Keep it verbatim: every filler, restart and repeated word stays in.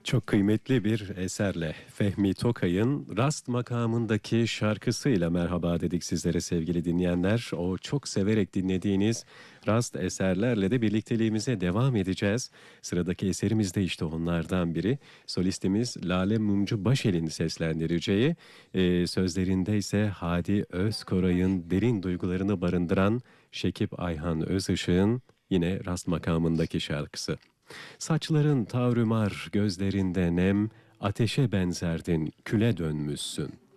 Çok kıymetli bir eserle Fehmi Tokay'ın Rast makamındaki şarkısıyla merhaba dedik sizlere sevgili dinleyenler. O çok severek dinlediğiniz Rast eserlerle de birlikteliğimize devam edeceğiz. Sıradaki eserimiz de işte onlardan biri. Solistimiz Lale Mumcu Başel'in seslendireceği, e, sözlerinde ise Hadi Özkoray'ın derin duygularını barındıran Şekip Ayhan Özışık'ın yine Rast makamındaki şarkısı. Saçların tavrümar, gözlerinde nem, ateşe benzerdin, küle dönmüşsün.